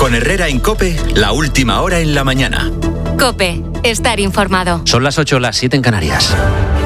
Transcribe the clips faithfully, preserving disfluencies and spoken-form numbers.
Con Herrera en COPE, la última hora en la mañana. COPE, estar informado. Son las ocho, las siete en Canarias.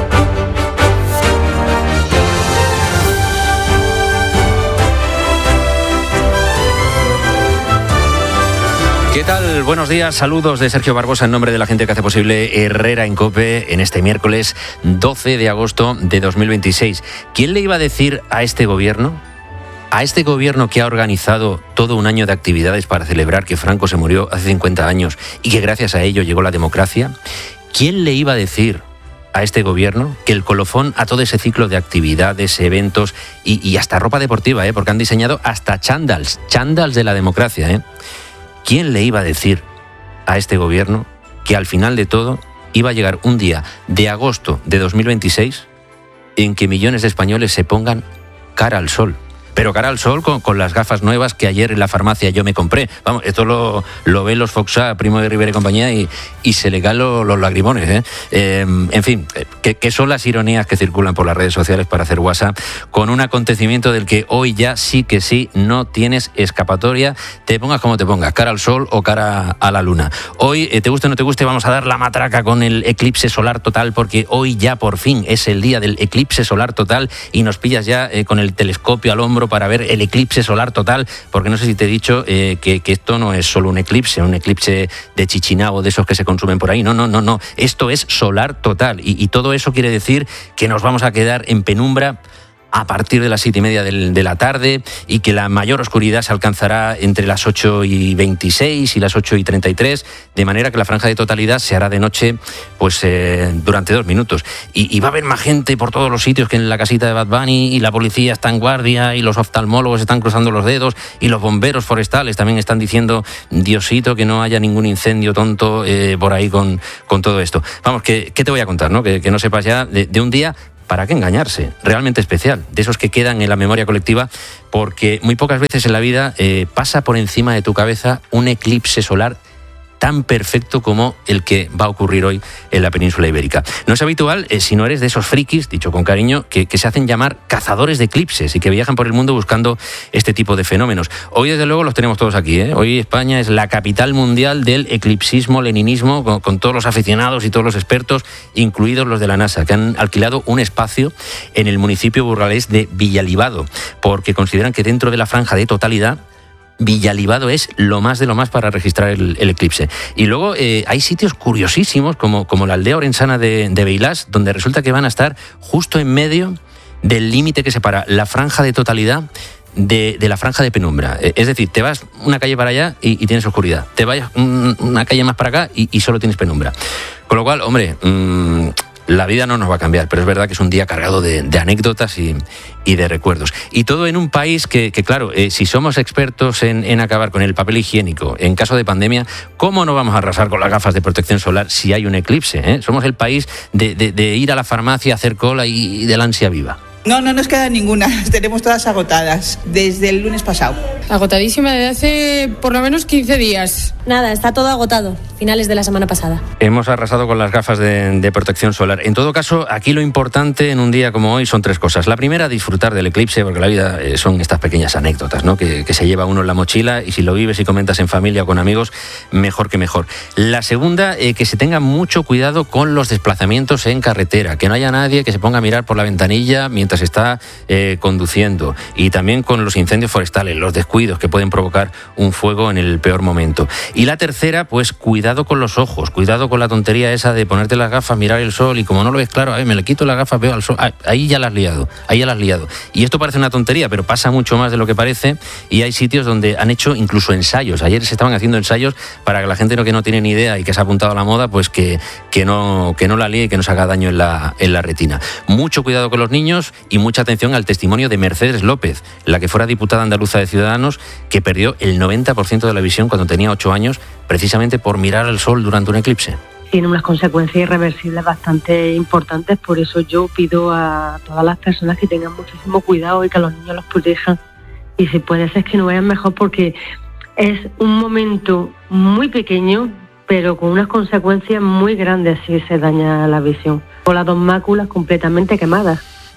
¿Qué tal? Buenos días, saludos de Sergio Barbosa en nombre de la gente que hace posible Herrera en COPE en este miércoles doce de agosto de dos mil veintiséis. ¿Quién le iba a decir a este gobierno, a este gobierno que ha organizado todo un año de actividades para celebrar que Franco se murió hace cincuenta años y que gracias a ello llegó la democracia? ¿Quién le iba a decir a este gobierno que el colofón a todo ese ciclo de actividades, eventos y, y hasta ropa deportiva, ¿eh? Porque han diseñado hasta chándals, chándals de la democracia, ¿eh? ¿Quién le iba a decir a este gobierno que al final de todo iba a llegar un día de agosto de dos mil veintiséis en que millones de españoles se pongan cara al sol? Pero cara al sol con, con las gafas nuevas que ayer en la farmacia yo me compré. Vamos, esto lo, lo ven los Foxá, Primo de Rivera y compañía, y, y se le caen los, los lagrimones, ¿eh? Eh, en fin, que, que son las ironías que circulan por las redes sociales para hacer WhatsApp con un acontecimiento del que hoy ya sí que sí no tienes escapatoria, te pongas como te pongas, cara al sol o cara a la luna. Hoy, eh, te guste o no te guste, vamos a dar la matraca con el eclipse solar total, porque hoy ya por fin es el día del eclipse solar total y nos pillas ya eh, con el telescopio al hombro para ver el eclipse solar total, porque no sé si te he dicho eh, que, que esto no es solo un eclipse, un eclipse de Chichinabo, de esos que se consumen por ahí, no, no, no, no, esto es solar total y, y todo eso quiere decir que nos vamos a quedar en penumbra a partir de las siete y media del, de la tarde y que la mayor oscuridad se alcanzará entre las ocho y veintiséis y las ocho y treinta y tres, de manera que la franja de totalidad se hará de noche pues eh, durante dos minutos. Y, y va a haber más gente por todos los sitios que en la casita de Bad Bunny, y la policía está en guardia y los oftalmólogos están cruzando los dedos y los bomberos forestales también están diciendo Diosito que no haya ningún incendio tonto eh, por ahí con, con todo esto. Vamos, que, ¿qué te voy a contar? ¿No? Que, que no sepas ya de, de un día, ¿para qué engañarse? Realmente especial, de esos que quedan en la memoria colectiva, porque muy pocas veces en la vida eh, pasa por encima de tu cabeza un eclipse solar tan perfecto como el que va a ocurrir hoy en la península ibérica. No es habitual, eh, si no eres de esos frikis, dicho con cariño, que, que se hacen llamar cazadores de eclipses y que viajan por el mundo buscando este tipo de fenómenos. Hoy, desde luego, los tenemos todos aquí, ¿eh? Hoy España es la capital mundial del eclipsismo, leninismo, con, con todos los aficionados y todos los expertos, incluidos los de la NASA, que han alquilado un espacio en el municipio burgalés de Villalibado, porque consideran que dentro de la franja de totalidad Villalibado es lo más de lo más para registrar el, el eclipse. Y luego eh, hay sitios curiosísimos como, como la aldea orensana de, de Beilás, donde resulta que van a estar justo en medio del límite que separa la franja de totalidad de, de la franja de penumbra. Es decir, te vas una calle para allá y, y tienes oscuridad. Te vayas una calle más para acá y, y solo tienes penumbra. Con lo cual, hombre, mmm, la vida no nos va a cambiar, pero es verdad que es un día cargado de, de anécdotas y, y de recuerdos. Y todo en un país que, que claro, eh, si somos expertos en, en acabar con el papel higiénico en caso de pandemia, ¿cómo no vamos a arrasar con las gafas de protección solar si hay un eclipse? ¿eh? Somos el país de, de, de ir a la farmacia, hacer cola y, y de la ansia viva. No, no nos queda ninguna, tenemos todas agotadas desde el lunes pasado. Agotadísima desde hace por lo menos quince días. Nada, está todo agotado, finales de la semana pasada. Hemos arrasado con las gafas de, de protección solar. En todo caso, aquí lo importante en un día como hoy son tres cosas. La primera, disfrutar del eclipse, porque la vida eh, son estas pequeñas anécdotas, ¿no? que, que se lleva uno en la mochila, y si lo vives y comentas en familia o con amigos, mejor que mejor. La segunda, eh, que se tenga mucho cuidado con los desplazamientos en carretera, que no haya nadie que se ponga a mirar por la ventanilla mientras está eh, conduciendo, y también con los incendios forestales, los descuidos que pueden provocar un fuego en el peor momento. Y la tercera, pues cuidado con los ojos, cuidado con la tontería esa de ponerte las gafas, mirar el sol y como no lo ves claro, ay, me le quito las gafas, veo al sol, ay, ahí ya la has liado, ahí ya la has liado. Y esto parece una tontería, pero pasa mucho más de lo que parece, y hay sitios donde han hecho incluso ensayos. Ayer se estaban haciendo ensayos para que la gente no, que no tiene ni idea y que se ha apuntado a la moda, pues que, que, no, que no la líe y que no se haga daño en la, en la retina. Mucho cuidado con los niños y mucha atención al testimonio de Mercedes López, la que fuera diputada andaluza de Ciudadanos, que perdió el noventa por ciento de la visión cuando tenía ocho años, precisamente por mirar al sol durante un eclipse. Tiene unas consecuencias irreversibles bastante importantes, por eso yo pido a todas las personas que tengan muchísimo cuidado y que a los niños los protejan, y si puede ser que no vean mejor, porque es un momento muy pequeño pero con unas consecuencias muy grandes si se daña la visión, con las dos máculas completamente quemadas.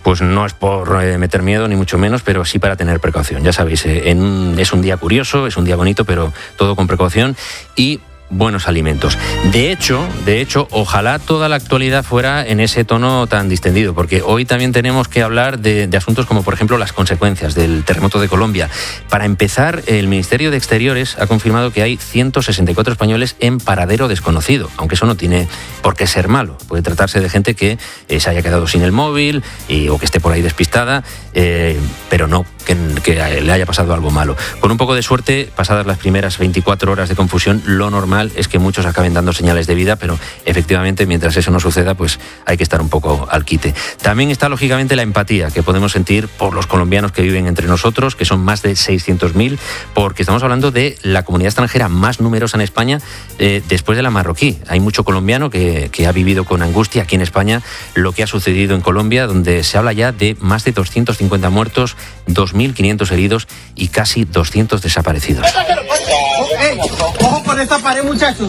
Pues no es por eh, meter miedo, ni mucho menos, pero sí para tener precaución. Ya sabéis, eh, en un, es un día curioso, es un día bonito, pero todo con precaución y buenos alimentos. De hecho, de hecho, ojalá toda la actualidad fuera en ese tono tan distendido, porque hoy también tenemos que hablar de, de asuntos como, por ejemplo, las consecuencias del terremoto de Colombia. Para empezar, el Ministerio de Exteriores ha confirmado que hay ciento sesenta y cuatro españoles en paradero desconocido, aunque eso no tiene por qué ser malo. Puede tratarse de gente que eh, se haya quedado sin el móvil y, o que esté por ahí despistada, eh, pero no que, que le haya pasado algo malo. Con un poco de suerte, pasadas las primeras veinticuatro horas de confusión, lo normal es que muchos acaben dando señales de vida, pero efectivamente mientras eso no suceda, pues hay que estar un poco al quite. También está lógicamente la empatía que podemos sentir por los colombianos que viven entre nosotros, que son más de seiscientos mil, porque estamos hablando de la comunidad extranjera más numerosa en España eh, después de la marroquí. Hay mucho colombiano que, que ha vivido con angustia aquí en España lo que ha sucedido en Colombia, donde se habla ya de más de doscientos cincuenta muertos, dos mil quinientos heridos y casi doscientos desaparecidos. Hey, ojo con esta pared, muchachos.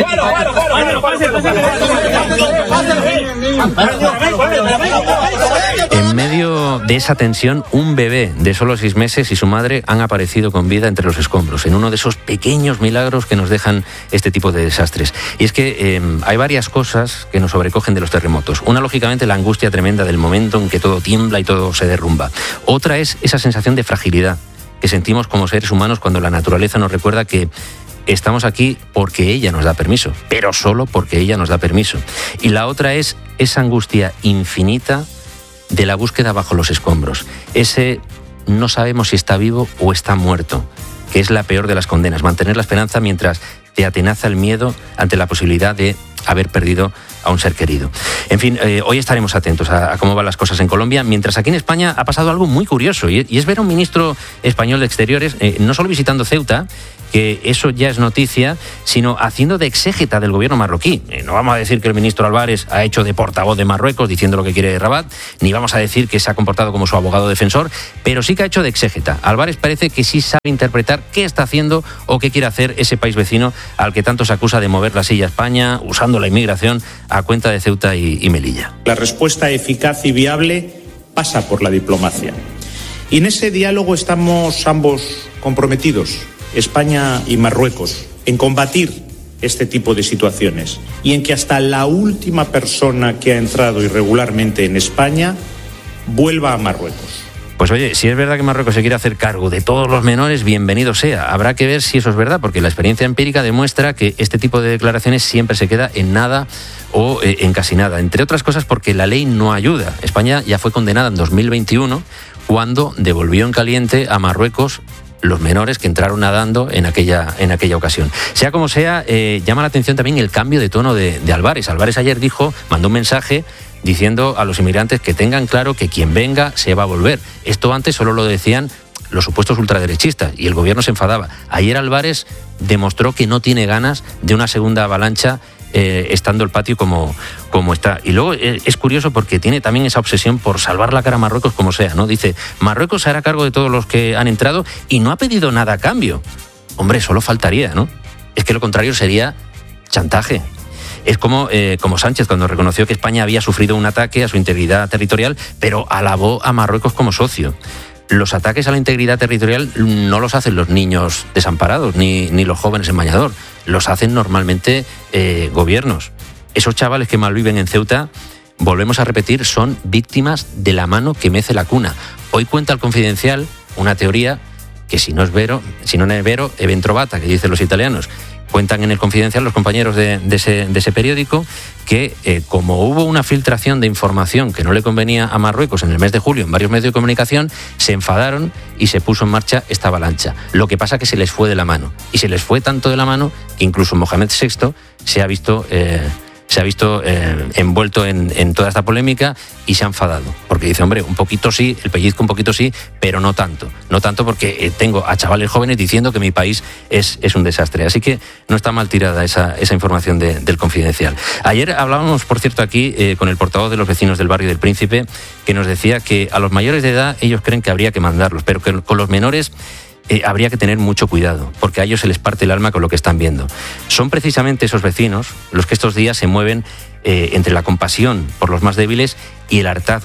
En medio de esa tensión, un bebé de solo seis meses y su madre han aparecido con vida entre los escombros, en uno de esos pequeños milagros que nos dejan este tipo de desastres. Y es que eh, hay varias cosas que nos sobrecogen de los terremotos. Una, lógicamente, la angustia tremenda del momento en que todo tiembla y todo se derrumba. Otra es esa sensación de fragilidad que sentimos como seres humanos cuando la naturaleza nos recuerda que estamos aquí porque ella nos da permiso, pero solo porque ella nos da permiso. Y la otra es esa angustia infinita de la búsqueda bajo los escombros. Ese no sabemos si está vivo o está muerto, que es la peor de las condenas. Mantener la esperanza mientras te atenaza el miedo ante la posibilidad de haber perdido a un ser querido. En fin, eh, hoy estaremos atentos a, a cómo van las cosas en Colombia, mientras aquí en España ha pasado algo muy curioso, y, y es ver a un ministro español de Exteriores, eh, no solo visitando Ceuta, que eso ya es noticia, sino haciendo de exégeta del gobierno marroquí. Eh, no vamos a decir que el ministro Álvarez ha hecho de portavoz de Marruecos diciendo lo que quiere de Rabat, ni vamos a decir que se ha comportado como su abogado defensor, pero sí que ha hecho de exégeta. Álvarez parece que sí sabe interpretar qué está haciendo o qué quiere hacer ese país vecino al que tanto se acusa de mover la silla a España, usando la inmigración a cuenta de Ceuta y, y Melilla. La respuesta eficaz y viable pasa por la diplomacia. Y en ese diálogo estamos ambos comprometidos, España y Marruecos, en combatir este tipo de situaciones y en que hasta la última persona que ha entrado irregularmente en España vuelva a Marruecos. Pues oye, si es verdad que Marruecos se quiere hacer cargo de todos los menores, bienvenido sea. Habrá que ver si eso es verdad, porque la experiencia empírica demuestra que este tipo de declaraciones siempre se queda en nada o eh, en casi nada. Entre otras cosas porque la ley no ayuda. España ya fue condenada en dos mil veintiuno cuando devolvió en caliente a Marruecos los menores que entraron nadando en aquella, en aquella ocasión. Sea como sea, eh, llama la atención también el cambio de tono de, de Álvarez. Álvarez ayer dijo, mandó un mensaje diciendo a los inmigrantes que tengan claro que quien venga se va a volver. Esto antes solo lo decían los supuestos ultraderechistas y el gobierno se enfadaba. Ayer Álvarez demostró que no tiene ganas de una segunda avalancha eh, estando el patio como, como está. Y luego eh, es curioso porque tiene también esa obsesión por salvar la cara a Marruecos como sea, ¿no? Dice, Marruecos se hará cargo de todos los que han entrado y no ha pedido nada a cambio. Hombre, solo faltaría, ¿no? Es que lo contrario sería chantaje. Es como, eh, como Sánchez cuando reconoció que España había sufrido un ataque a su integridad territorial, pero alabó a Marruecos como socio. Los ataques a la integridad territorial no los hacen los niños desamparados ni, ni los jóvenes en bañador, los hacen normalmente eh, gobiernos. Esos chavales que malviven en Ceuta, volvemos a repetir, son víctimas de la mano que mece la cuna. Hoy cuenta el Confidencial una teoría que si no es vero, si no es vero, è ventrovata, que dicen los italianos. Cuentan en el Confidencial los compañeros de, de, ese, de ese periódico que eh, como hubo una filtración de información que no le convenía a Marruecos en el mes de julio en varios medios de comunicación, se enfadaron y se puso en marcha esta avalancha. Lo que pasa es que se les fue de la mano. Y se les fue tanto de la mano que incluso Mohamed sexto se ha visto... Eh, se ha visto eh, envuelto en, en toda esta polémica y se ha enfadado. Porque dice, hombre, un poquito sí, el pellizco un poquito sí, pero no tanto. No tanto porque eh, tengo a chavales jóvenes diciendo que mi país es, es un desastre. Así que no está mal tirada esa, esa información de, del Confidencial. Ayer hablábamos, por cierto, aquí eh, con el portavoz de los vecinos del barrio del Príncipe, que nos decía que a los mayores de edad ellos creen que habría que mandarlos, pero que con los menores... Eh, habría que tener mucho cuidado, porque a ellos se les parte el alma con lo que están viendo. Son precisamente esos vecinos los que estos días se mueven eh, entre la compasión por los más débiles y el hartazgo por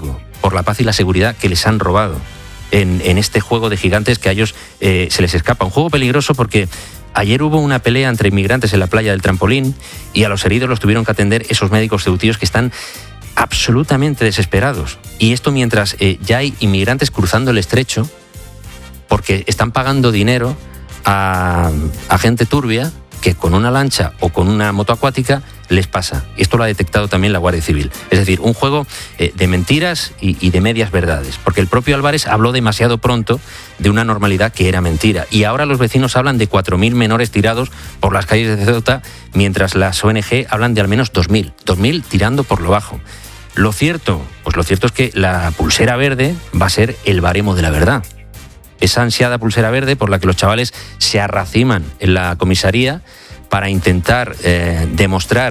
por la paz y la seguridad que les han robado en, en este juego de gigantes que a ellos eh, se les escapa. Un juego peligroso porque ayer hubo una pelea entre inmigrantes en la playa del Trampolín y a los heridos los tuvieron que atender esos médicos ceutíes que están absolutamente desesperados. Y esto mientras eh, ya hay inmigrantes cruzando el estrecho porque están pagando dinero a, a gente turbia que con una lancha o con una moto acuática les pasa. Esto lo ha detectado también la Guardia Civil. Es decir, un juego eh, de mentiras y, y de medias verdades, porque el propio Álvarez habló demasiado pronto de una normalidad que era mentira. Y ahora los vecinos hablan de cuatro mil menores tirados por las calles de Ceuta, mientras las O N Ge hablan de al menos dos mil. dos mil tirando por lo bajo. Lo cierto, pues lo cierto es que la pulsera verde va a ser el baremo de la verdad. Esa ansiada pulsera verde por la que los chavales se arraciman en la comisaría para intentar eh, demostrar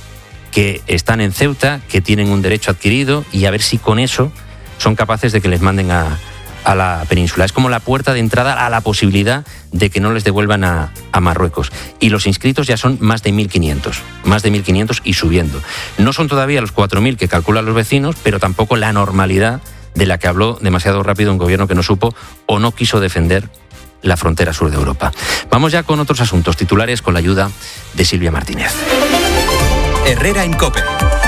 que están en Ceuta, que tienen un derecho adquirido y a ver si con eso son capaces de que les manden a, a la península. Es como la puerta de entrada a la posibilidad de que no les devuelvan a, a Marruecos. Y los inscritos ya son más de mil quinientos, más de mil quinientos y subiendo. No son todavía los cuatro mil que calculan los vecinos, pero tampoco la normalidad de la que habló demasiado rápido un gobierno que no supo o no quiso defender la frontera sur de Europa. Vamos ya con otros asuntos titulares con la ayuda de Silvia Martínez. Herrera en COPE.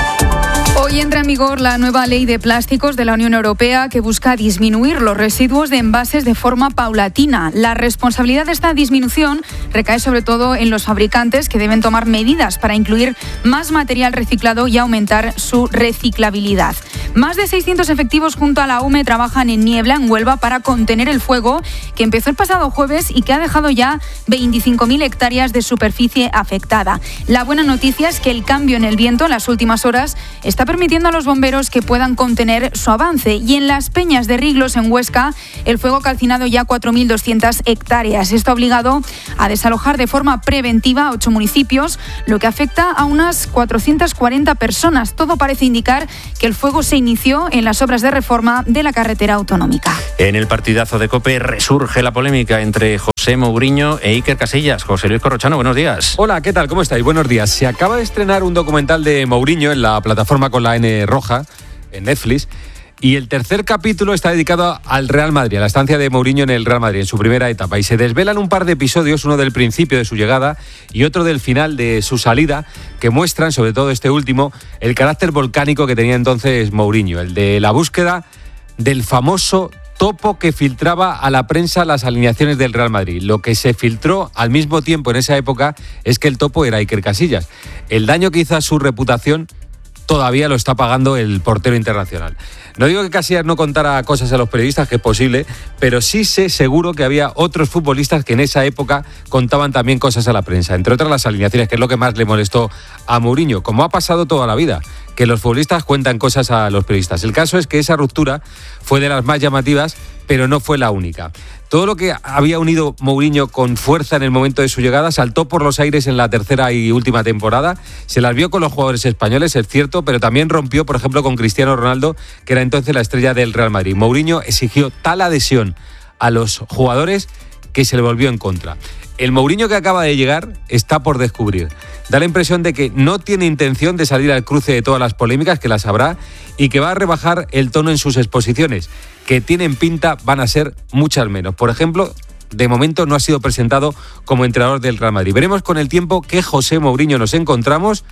Hoy entra en vigor la nueva ley de plásticos de la Unión Europea que busca disminuir los residuos de envases de forma paulatina. La responsabilidad de esta disminución recae sobre todo en los fabricantes, que deben tomar medidas para incluir más material reciclado y aumentar su reciclabilidad. Más de seiscientos efectivos junto a la U M E trabajan en Niebla, en Huelva, para contener el fuego que empezó el pasado jueves y que ha dejado ya veinticinco mil hectáreas de superficie afectada. La buena noticia es que el cambio en el viento en las últimas horas está permitiendo a los bomberos que puedan contener su avance. Y en las Peñas de Riglos, en Huesca, el fuego ha calcinado ya cuatro mil doscientas hectáreas. Esto ha obligado a desalojar de forma preventiva a ocho municipios, lo que afecta a unas cuatrocientas cuarenta personas. Todo parece indicar que el fuego se inició en las obras de reforma de la carretera autonómica. En el partidazo de COPE resurge la polémica entre José Mourinho e Iker Casillas. José Luis Corrochano, buenos días. Hola, ¿qué tal? ¿Cómo estáis? Buenos días. Se acaba de estrenar un documental de Mourinho en la plataforma con la N roja, en Netflix, y el tercer capítulo está dedicado al Real Madrid, a la estancia de Mourinho en el Real Madrid, en su primera etapa. Y se desvelan un par de episodios, uno del principio de su llegada y otro del final de su salida, que muestran, sobre todo este último, el carácter volcánico que tenía entonces Mourinho, el de la búsqueda del famoso topo que filtraba a la prensa las alineaciones del Real Madrid. Lo que se filtró al mismo tiempo en esa época es que el topo era Iker Casillas. El daño que hizo a su reputación todavía lo está pagando el portero internacional. No digo que Casillas no contara cosas a los periodistas, que es posible, pero sí sé seguro que había otros futbolistas que en esa época contaban también cosas a la prensa, entre otras las alineaciones, que es lo que más le molestó a Mourinho, como ha pasado toda la vida, que los futbolistas cuentan cosas a los periodistas. El caso es que esa ruptura fue de las más llamativas, pero no fue la única. Todo lo que había unido Mourinho con fuerza en el momento de su llegada saltó por los aires en la tercera y última temporada. Se las vio con los jugadores españoles, es cierto, pero también rompió, por ejemplo, con Cristiano Ronaldo, que era entonces la estrella del Real Madrid. Mourinho exigió tal adhesión a los jugadores que se le volvió en contra. El Mourinho que acaba de llegar está por descubrir. Da la impresión de que no tiene intención de salir al cruce de todas las polémicas, que las habrá, y que va a rebajar el tono en sus exposiciones, que tienen pinta van a ser muchas menos. Por ejemplo, de momento no ha sido presentado como entrenador del Real Madrid. Veremos con el tiempo qué José Mourinho nos encontramos,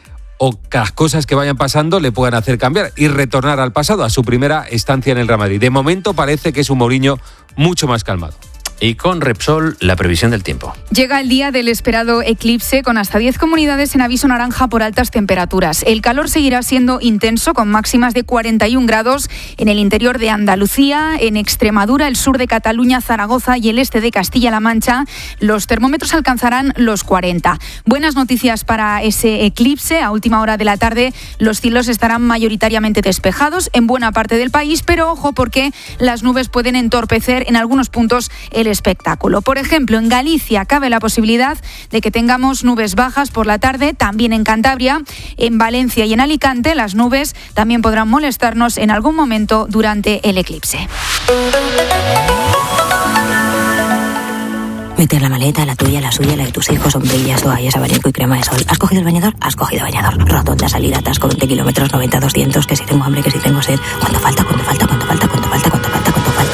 o que las cosas que vayan pasando le puedan hacer cambiar y retornar al pasado, a su primera estancia en el Real Madrid. De momento parece que es un Mourinho mucho más calmado. Y con Repsol, la previsión del tiempo. Llega el día del esperado eclipse, con hasta diez comunidades en aviso naranja por altas temperaturas. El calor seguirá siendo intenso, con máximas de cuarenta y un grados en el interior de Andalucía, en Extremadura, el sur de Cataluña, Zaragoza y el este de Castilla-La Mancha. Los termómetros alcanzarán los cuarenta. Buenas noticias para ese eclipse. A última hora de la tarde los cielos estarán mayoritariamente despejados en buena parte del país, pero ojo, porque las nubes pueden entorpecer en algunos puntos el espectáculo. Por ejemplo, en Galicia cabe la posibilidad de que tengamos nubes bajas por la tarde, también en Cantabria, en Valencia y en Alicante. Las nubes también podrán molestarnos en algún momento durante el eclipse. Meter la maleta, la tuya, la suya, la de tus hijos, sombrillas, toallas, abanico y crema de sol. ¿Has cogido el bañador? Has cogido bañador. Rotonda, salida, atasco, veinte kilómetros, noventa, doscientos, que si tengo hambre, que si tengo sed. ¿Cuánto falta? ¿Cuánto falta? ¿Cuánto falta? ¿Cuánto falta? ¿Cuánto falta? ¿Cuánto falta?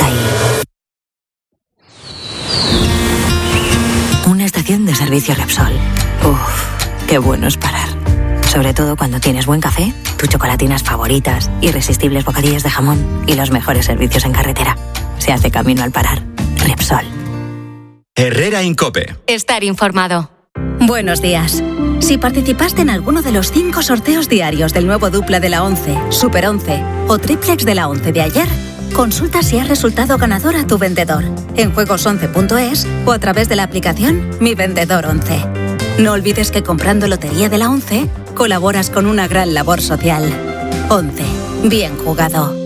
Y... una estación de servicio Repsol. Uf, qué bueno es parar. Sobre todo cuando tienes buen café, tus chocolatinas favoritas, irresistibles bocadillos de jamón y los mejores servicios en carretera. Se hace camino al parar. Repsol. Herrera en COPE. Estar informado. Buenos días. Si participaste en alguno de los cinco sorteos diarios del nuevo Dupla de la once, Super once o Triplex de la once de ayer, consulta si has resultado ganador a tu vendedor en juegos once punto es o a través de la aplicación Mi Vendedor once. No olvides que comprando Lotería de la once, colaboras con una gran labor social. once. Bien jugado.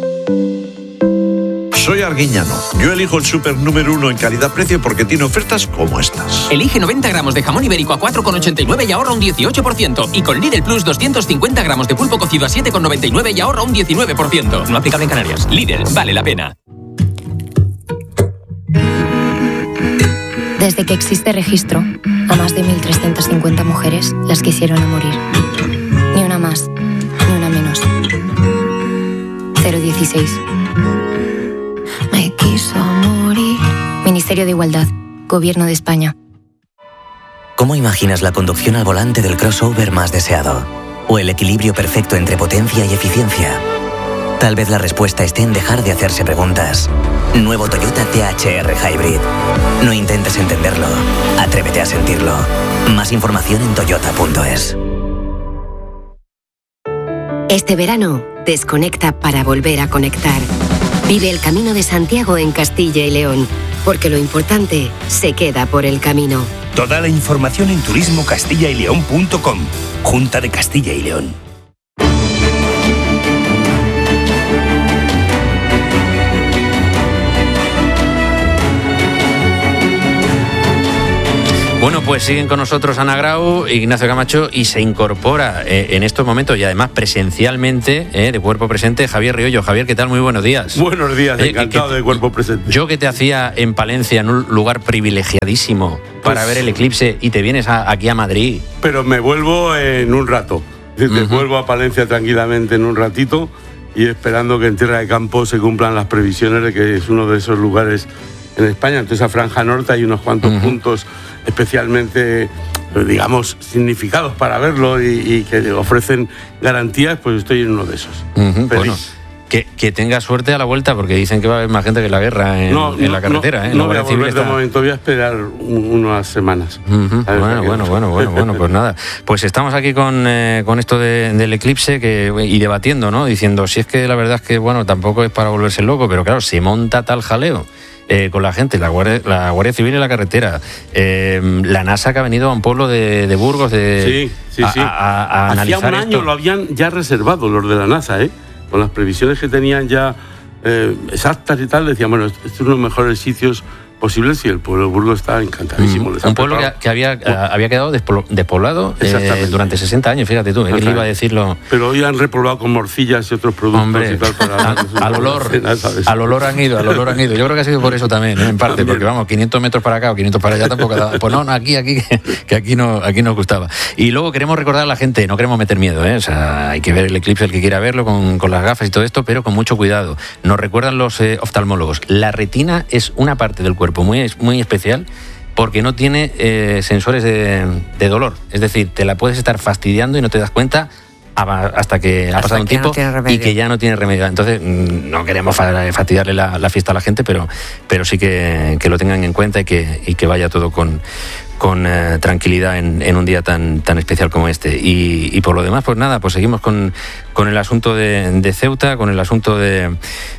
Soy Arguiñano. Yo elijo el súper número uno en calidad-precio porque tiene ofertas como estas. Elige noventa gramos de jamón ibérico a cuatro con ochenta y nueve y ahorra un dieciocho por ciento. Y con Lidl Plus doscientos cincuenta gramos de pulpo cocido a siete con noventa y nueve y ahorra un diecinueve por ciento. No aplicable en Canarias. Lidl, vale la pena. Desde que existe registro, a más de mil trescientas cincuenta mujeres las quisieron a morir. Ni una más, ni una menos. cero dieciséis. Me quiso morir. Ministerio de Igualdad, Gobierno de España. ¿Cómo imaginas la conducción al volante del crossover más deseado? ¿O el equilibrio perfecto entre potencia y eficiencia? Tal vez la respuesta esté en dejar de hacerse preguntas. Nuevo Toyota T H R Hybrid. No intentes entenderlo, atrévete a sentirlo. Más información en toyota punto es. Este verano, desconecta para volver a conectar. Vive el Camino de Santiago en Castilla y León, porque lo importante se queda por el camino. Toda la información en turismo castilla y león punto com. Junta de Castilla y León. Bueno, pues siguen con nosotros Ana Grau, Ignacio Camacho y se incorpora eh, en estos momentos y además presencialmente, eh, de cuerpo presente, Javier Riollo. Javier, ¿qué tal? Muy buenos días. Buenos días, eh, encantado que, de cuerpo presente. Yo que te hacía en Palencia, en un lugar privilegiadísimo para pues, ver el eclipse y te vienes a, aquí a Madrid. Pero me vuelvo en un rato. Te uh-huh. vuelvo a Palencia tranquilamente en un ratito y esperando que en Tierra de Campo se cumplan las previsiones de que es uno de esos lugares en España. Entonces, esa franja norte hay unos cuantos uh-huh. puntos especialmente, digamos, significados para verlo y, y que ofrecen garantías, pues estoy en uno de esos. Uh-huh, bueno, que, que tenga suerte a la vuelta, porque dicen que va a haber más gente que la guerra en, no, en la carretera. No, ¿eh? no voy a volver de momento, voy a esperar un, unas semanas. Uh-huh. Bueno, bueno, bueno, bueno, bueno, pues nada. Pues estamos aquí con, eh, con esto de, del eclipse que, y debatiendo, ¿no? Diciendo, si es que la verdad es que, bueno, tampoco es para volverse loco, pero claro, se monta tal jaleo. Eh, con la gente, la Guardia, la Guardia Civil en la carretera, eh, la NASA que ha venido a un pueblo de, de Burgos de, sí, sí, sí. A, a, a Hacía analizar un año esto. Lo habían ya reservado los de la NASA, ¿eh? Con las previsiones que tenían ya eh, exactas y tal, decían, bueno, este es uno de los mejores sitios posibles y el pueblo de Burgos está encantadísimo. Mm, un pueblo que, que había, uh, había quedado despoblado eh, durante sesenta años, fíjate tú, él iba a decirlo. Pero hoy han repoblado con morcillas y otros productos. Hombre, y tal para al olor, al olor han ido, al olor han ido. Yo creo que ha sido por eso también, ¿eh? En parte, también. Porque vamos, quinientos metros para acá o quinientos para allá tampoco da. Pues no, no, aquí, aquí, que aquí no, aquí nos gustaba. Y luego queremos recordar a la gente, no queremos meter miedo, ¿eh? O sea, hay que ver el eclipse, el que quiera verlo, con, con las gafas y todo esto, pero con mucho cuidado. Nos recuerdan los eh, oftalmólogos, la retina es una parte del cuerpo muy, muy especial porque no tiene eh, sensores de, de dolor. Es decir, te la puedes estar fastidiando y no te das cuenta hasta que hasta ha pasado un tiempo no y que ya no tiene remedio. Entonces, no queremos fastidiarle la, la fiesta a la gente, pero, pero sí que, que lo tengan en cuenta y que, y que vaya todo con, con eh, tranquilidad en, en un día tan, tan especial como este. Y, y por lo demás, pues nada, pues seguimos con, con el asunto de, de Ceuta, con el asunto de,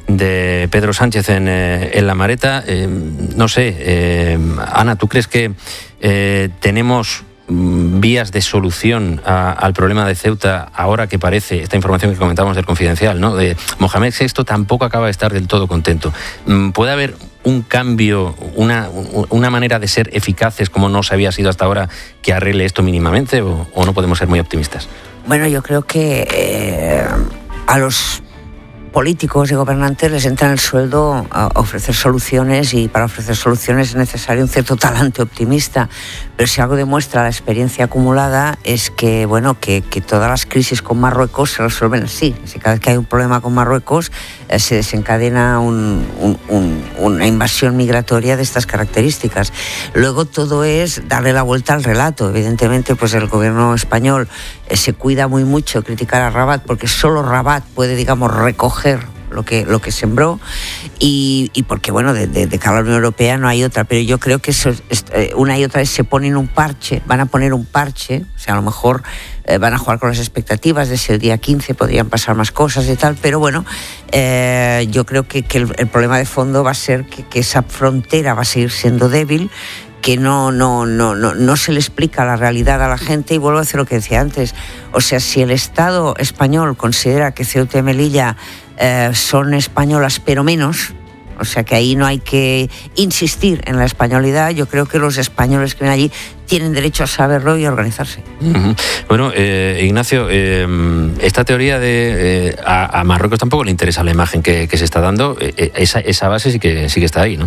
de Pedro Sánchez en, en La Mareta. Eh, no sé, eh, Ana, ¿tú crees que eh, tenemos vías de solución a, al problema de Ceuta ahora que parece, esta información que comentábamos del Confidencial, ¿no? De Mohamed sexto tampoco acaba de estar del todo contento? ¿Puede haber un cambio, una, una manera de ser eficaces como no se había sido hasta ahora que arregle esto mínimamente o, o no podemos ser muy optimistas? Bueno, yo creo que eh, a los políticos y gobernantes les entra en el sueldo a ofrecer soluciones, y para ofrecer soluciones es necesario un cierto talante optimista. Pero si algo demuestra la experiencia acumulada es que, bueno, que, que todas las crisis con Marruecos se resuelven así. Si cada vez que hay un problema con Marruecos eh, se desencadena un, un, un, una invasión migratoria de estas características. Luego todo es darle la vuelta al relato. Evidentemente, pues el gobierno español eh, se cuida muy mucho de criticar a Rabat, porque solo Rabat puede, digamos, recoger lo que, lo que sembró, y, y porque, bueno, de, de, de cara a la Unión Europea no hay otra, pero yo creo que eso es, eh, una y otra vez se ponen un parche, van a poner un parche, o sea, a lo mejor eh, van a jugar con las expectativas de si el día quince podrían pasar más cosas y tal, pero bueno, eh, yo creo que, que el, el problema de fondo va a ser que, que esa frontera va a seguir siendo débil, que no, no, no, no, no se le explica la realidad a la gente, y vuelvo a decir lo que decía antes. O sea, si el Estado español considera que Ceuta y Melilla eh, son españolas pero menos, o sea que ahí no hay que insistir en la españolidad, yo creo que los españoles que viven allí tienen derecho a saberlo y a organizarse. Uh-huh. Bueno, eh, Ignacio, eh, esta teoría de eh, a, a Marruecos tampoco le interesa la imagen que, que se está dando, eh, esa, esa base sí que, sí que está ahí, ¿no?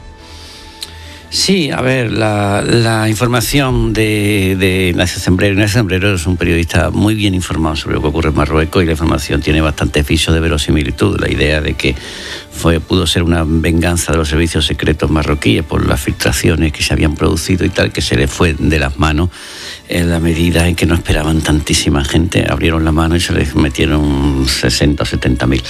Sí, a ver, la, la información de, de Ignacio Sembrero. Ignacio Sembrero es un periodista muy bien informado sobre lo que ocurre en Marruecos, y la información tiene bastante viso de verosimilitud. La idea de que fue pudo ser una venganza de los servicios secretos marroquíes por las filtraciones que se habían producido y tal, que se les fue de las manos en la medida en que no esperaban tantísima gente. Abrieron la mano y se les metieron sesenta o setenta mil.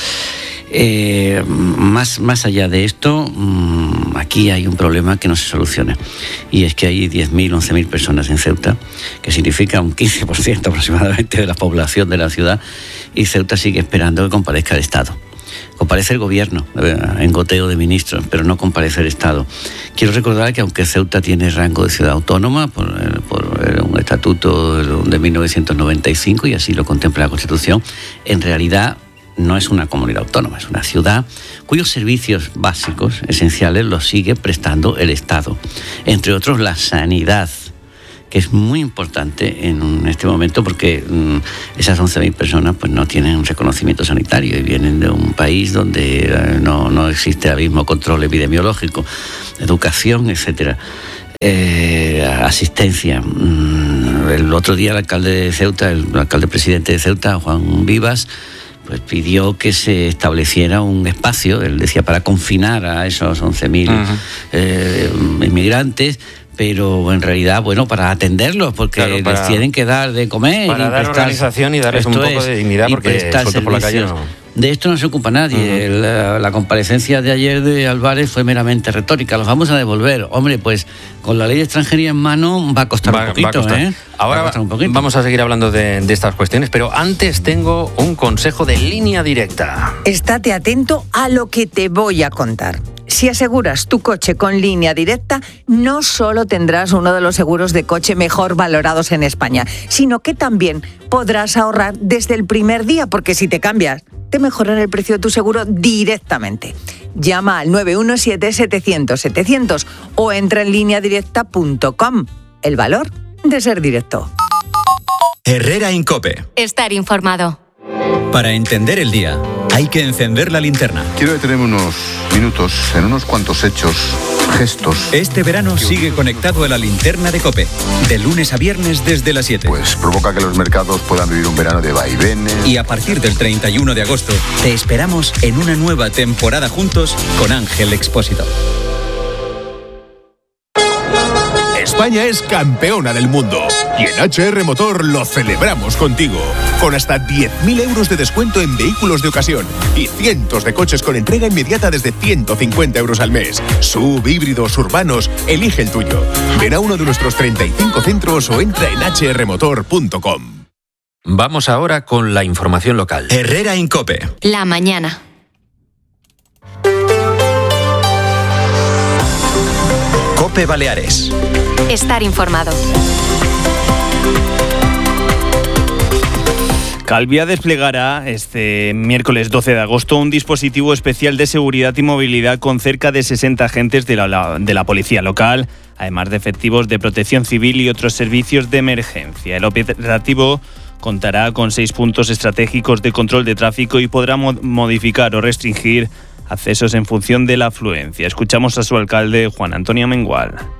Eh, más, más allá de esto, mmm, aquí hay un problema que no se soluciona, y es que hay diez mil, once mil personas en Ceuta, que significa un quince por ciento aproximadamente de la población de la ciudad, y Ceuta sigue esperando que comparezca el Estado. Comparece el gobierno en goteo de ministros, pero no comparece el Estado. Quiero recordar que aunque Ceuta tiene rango de ciudad autónoma por, por un estatuto de mil novecientos noventa y cinco, y así lo contempla la Constitución, en realidad no es una comunidad autónoma, es una ciudad cuyos servicios básicos, esenciales, los sigue prestando el Estado. Entre otros, la sanidad, que es muy importante en este momento, porque mmm, esas once mil personas pues no tienen un reconocimiento sanitario y vienen de un país donde eh, no, no existe el mismo control epidemiológico, educación, etcétera. Eh, asistencia. El otro día el alcalde de Ceuta, el alcalde presidente de Ceuta, Juan Vivas, pues pidió que se estableciera un espacio, él decía, para confinar a esos once mil uh-huh. eh, inmigrantes, pero en realidad, bueno, para atenderlos, porque claro, para, les tienen que dar de comer. Para y dar prestar, organización y darles un poco es, de dignidad, porque suelto por la calle no... De esto no se ocupa nadie. Uh-huh. La, la comparecencia de ayer de Álvarez fue meramente retórica. Los vamos a devolver. Hombre, pues con la ley de extranjería en mano va a costar va, un poquito. Va a costar. ¿eh? Ahora va a costar un poquito. Vamos a seguir hablando de, de estas cuestiones, pero antes tengo un consejo de Línea Directa. Estate atento a lo que te voy a contar. Si aseguras tu coche con Línea Directa, no solo tendrás uno de los seguros de coche mejor valorados en España, sino que también podrás ahorrar desde el primer día, porque si te cambias, te mejoran el precio de tu seguro directamente. Llama al nueve uno siete, setecientos, setecientos o entra en línea directa punto com. El valor de ser directo. Herrera Incope. Estar informado. Para entender el día, hay que encender la linterna. Quiero detenerme unos minutos en unos cuantos hechos, gestos. Este verano sigue conectado a la linterna de COPE, de lunes a viernes desde las siete. Pues provoca que los mercados puedan vivir un verano de vaivenes. Y a partir del treinta y uno de agosto, te esperamos en una nueva temporada juntos con Ángel Expósito. España es campeona del mundo y en H R Motor lo celebramos contigo. Con hasta diez mil euros de descuento en vehículos de ocasión y cientos de coches con entrega inmediata desde ciento cincuenta euros al mes. Sub, híbridos, urbanos, elige el tuyo. Ven a uno de nuestros treinta y cinco centros o entra en h r motor punto com. Vamos ahora con la información local. Herrera Incope. La mañana. COPE Baleares. Estar informado. Calvia desplegará este miércoles doce de agosto un dispositivo especial de seguridad y movilidad con cerca de sesenta agentes de la, de la policía local, además de efectivos de protección civil y otros servicios de emergencia. El operativo contará con seis puntos estratégicos de control de tráfico y podrá mo- modificar o restringir accesos en función de la afluencia. Escuchamos a su alcalde, Juan Antonio Mengual.